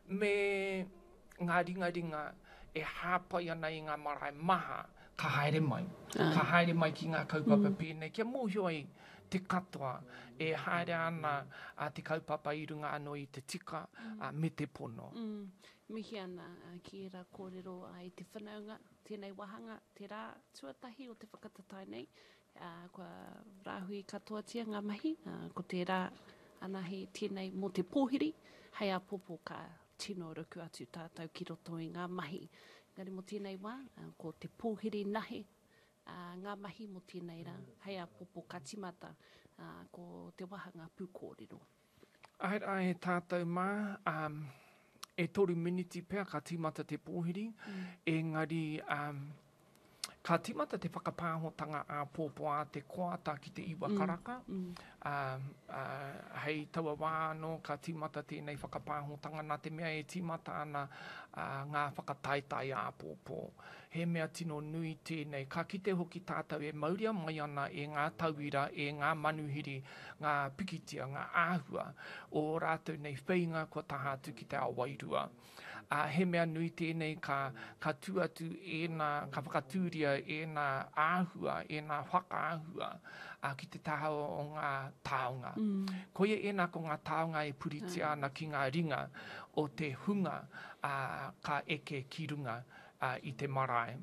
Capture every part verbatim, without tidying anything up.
me ngā ringa ringa e hāpai ana i ngā marae maha, ka haere mai. Ah. Ka haere mai ki ngā kaupapa mm. pēnei. Kia mōhio ai te katoa e haere ana a te kaupapa i runga anō i te tika mm. a, me te pono. Mm. Mihi ana uh, ki era kōrero ai te whanaunga, tēnei wahanga, te rā tuatahi o te whakatatai nei. Uh, kua rāhui katoatia ngā mahi, uh, ko te rā ana he tēnei mō te pōhiri, hei a popo ka tino ruku atu tātou ki roto i ngā mahi. Ngari mo tēnei wā, uh, ko te pōhiri nahe, uh, ngā mahi mo tēnei rā, hei a popo ka timata, uh, ko te wahanga pūkōrero. Ai rā e tātou mā, um, e toru miniti pēr ka timata te pōhiri, mm. engari um, ka timata te whakapāhotanga a pōpō a te koata ki te iwa karaka. Mm. Mm. Uh, uh, hei taua wāno ka timata tēnei whakapāhotanga nā te mea e timata ana uh, ngā whakataitai a pōpō. He mea tino nui tēnei. Ka kite hoki tātou e mauria mai ana e ngā tauira, e ngā manuhiri, ngā pikitia, ngā āhua o rātou nei whainga kua tahatu ki te awairua. Uh, he mea nui tēnei ka, ka tuatu e nā, ka whakatūria e nā āhua, e nā whakaahua uh, ki te taha o ngā taonga. Mm. Koia e nā ko ngā taonga e puritia ana ki ngā ringa o te hunga uh, ka eke ki runga uh, i te marae.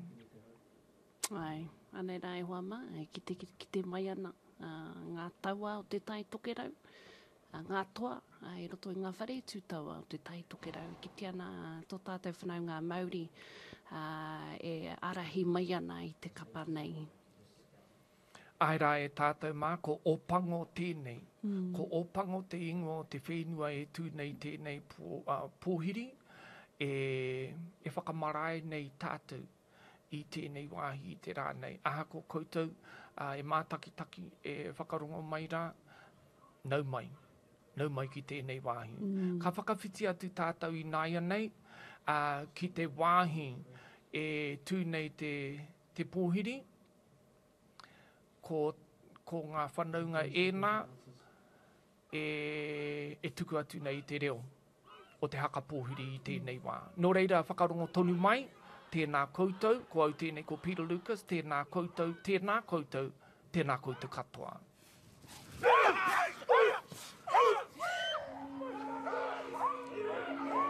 Ai, anei rā e hoa ma, ki te, ki te mai ana uh, ngā taua o te tai tokerau. Uh, ngā toa, uh, e roto i ngā whare tūtaua o te tai tokerau. Ki te ana tō tātou whanau ngā Māori uh, e arahi mai ana i te kapa nei. Ai rā e tātou mā, ko opango tēnei. Mm. Ko opango te ingo te whenua e tūnei tēnei pō, uh, pōhiri e, e whakamarae nei tātou i tēnei wāhi i te rā nei. Aha ko koutou uh, e mātakitaki e whakarongo mai rā, nau mai. Nau mai ki tēnei wāhi. Mm. Ka whakawhiti atu tātou i nāia nei, uh, ki te wāhi e tūnei te, te pōhiri, ko, ko ngā whanaunga ēnā, e, e tuku atu nei te reo o te haka pōhiri i tēnei wā. Nō reira, whakarongo tonu mai, tēnā koutou, ko au tēnei ko Peter Lucas, tēnā koutou, tēnā koutou, tēnā koutou katoa.